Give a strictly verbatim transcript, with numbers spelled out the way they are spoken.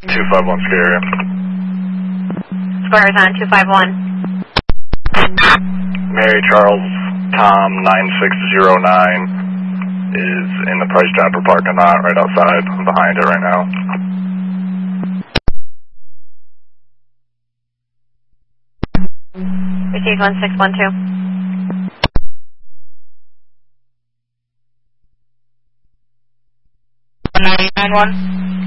two five one Scary. Squares on two five one. Mary Charles Tom nine six zero nine is in the Price Chopper parking lot right outside. I'm behind it right now. Received one six one two. nine nine one.